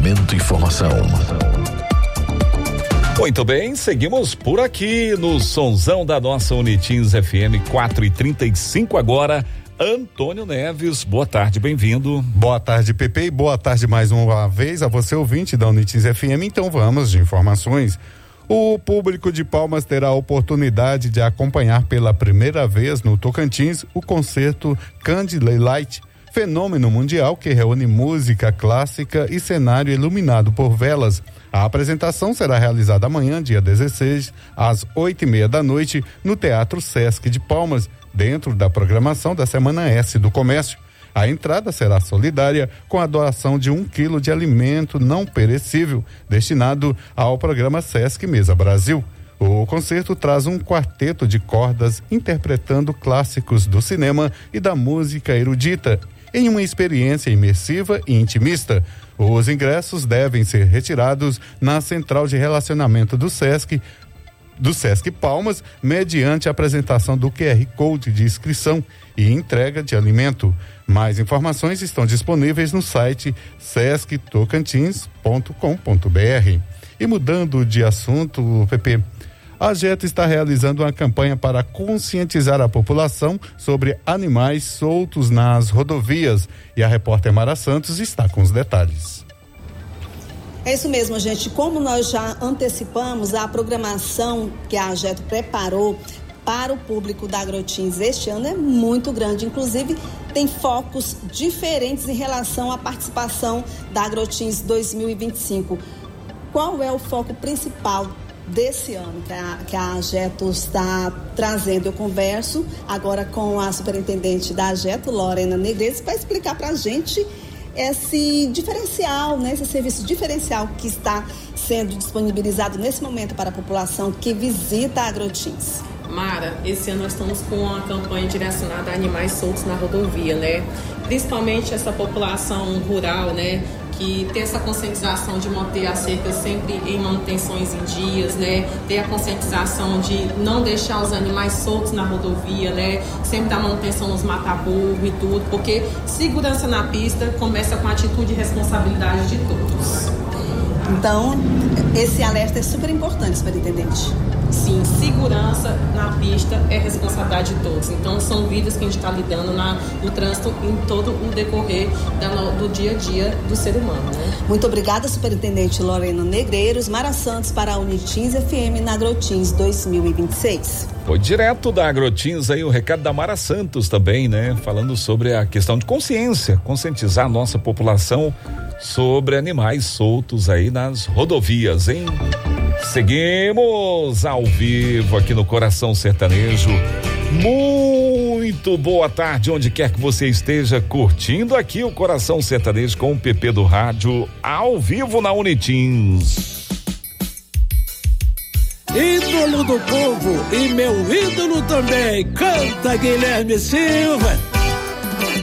Entretenimento e informação. Muito bem, seguimos por aqui no sonzão da nossa Unitins FM 4h35 agora. Antônio Neves, boa tarde, bem-vindo. Boa tarde, Pepe, e boa tarde mais uma vez a você, ouvinte da Unitins FM. Então vamos de informações. O público de Palmas terá a oportunidade de acompanhar pela primeira vez no Tocantins o concerto Candlelight, fenômeno mundial que reúne música clássica e cenário iluminado por velas. A apresentação será realizada amanhã, dia 16, às 8h30 da noite, no Teatro Sesc de Palmas, dentro da programação da Semana S do Comércio. A entrada será solidária, com a doação de 1 quilo de alimento não perecível, destinado ao programa Sesc Mesa Brasil. O concerto traz um quarteto de cordas interpretando clássicos do cinema e da música erudita, em uma experiência imersiva e intimista. Os ingressos devem ser retirados na Central de Relacionamento do Sesc Palmas, mediante a apresentação do QR Code de inscrição e entrega de alimento. Mais informações estão disponíveis no site sesctocantins.com.br. E mudando de assunto, Pepe, a AGETO está realizando uma campanha para conscientizar a população sobre animais soltos nas rodovias, e a repórter Mara Santos está com os detalhes. É isso mesmo, gente. Como nós já antecipamos, a programação que a AGETO preparou para o público da Agrotins este ano é muito grande. Inclusive, tem focos diferentes em relação à participação da Agrotins 2025. Qual é o foco principal desse ano que a AGETO está trazendo? Eu converso agora com a superintendente da AGETO, Lorena Negreiros, para explicar para a gente esse diferencial, né, esse serviço diferencial que está sendo disponibilizado nesse momento para a população que visita a Agrotins. Mara, esse ano nós estamos com uma campanha direcionada a animais soltos na rodovia, né? Principalmente essa população rural, né? Que tem essa conscientização de manter a cerca sempre em manutenções em dias, né? Ter a conscientização de não deixar os animais soltos na rodovia, né? Sempre dar manutenção nos mata-burro e tudo, porque segurança na pista começa com a atitude e responsabilidade de todos. Então, esse alerta é super importante, superintendente. Sim, segurança na pista é responsabilidade de todos. Então, são vidas que a gente está lidando no trânsito em todo o decorrer do dia a dia do ser humano, né? Muito obrigada, superintendente Lorena Negreiros. Mara Santos para a Unitins FM na Agrotins 2026. Foi direto da Agrotins aí o recado da Mara Santos também, né? Falando sobre a questão de conscientizar a nossa população sobre animais soltos aí nas rodovias, hein? Seguimos ao vivo aqui no Coração Sertanejo. Muito boa tarde, onde quer que você esteja curtindo aqui o Coração Sertanejo com o PP do Rádio, ao vivo na Unitins. Ídolo do povo e meu ídolo também, canta Guilherme Silva.